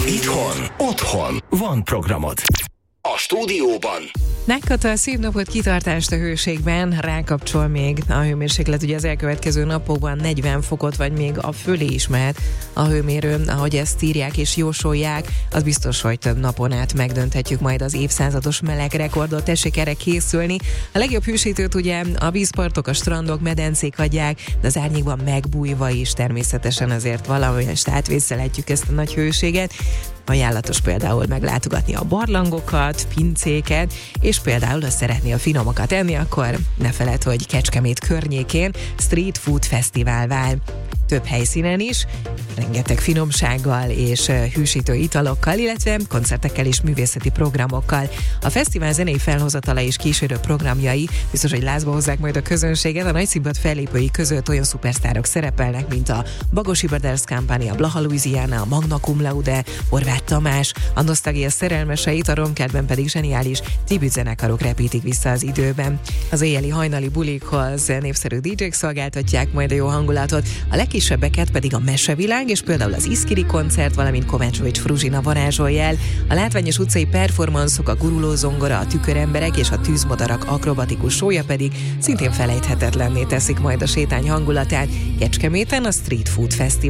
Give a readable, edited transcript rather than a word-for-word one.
Itthon, otthon van programod. A stúdióban Megkata, szép napot, kitartást a hőségben, rákapcsol még a hőmérséklet, ugye az elkövetkező napokban 40 fokot, vagy még a fölé is mehet a hőmérőn, ahogy ezt írják és jósolják, az biztos, hogy több napon át megdönthetjük majd az évszázados meleg rekordot, tessék erre készülni. A legjobb hősítőt ugye a vízpartok, a strandok, medencék adják, de az árnyékban megbújva is természetesen azért valamilyen átvészelhetjük ezt a nagy hőséget. Ajánlatos például meglátogatni a barlangokat, pincéket, és például, ha szeretné a finomakat enni, akkor ne feledd, hogy Kecskemét környékén Street Food Fesztivál vár. Több helyszínen is, rengeteg finomsággal és hűsítő italokkal, illetve koncertekkel és művészeti programokkal. A fesztivál zenei felhozatala és kísérő programjai biztos, hogy lázba hozzák majd a közönséget. A nagyszínpad fellépői között olyan szupersztárok szerepelnek, mint a Bagosi Brothers Company, a Blaha Louisiana, a Magna Cum Laude, Horváth Tamás, a Nosztalgia szerelmeseit, a Romkertben pedig zseniális tribützenekarok repítik vissza az időben. Az éjjeli hajnali bulikhoz népszerű DJ-k szolgáltatják majd a jó hangulatot, a legkisebbeket pedig a Mesevilág és például az Iszkiri koncert, valamint Kovácsovics Fruzsina varázsolja el. A látványos utcai performanszok, a guruló zongora, a tüköremberek és a tűzmadarak akrobatikus show-ja pedig szintén felejthetetlenné teszik majd a sétány hangulatát. Kecskeméten a Street Food Fesztivál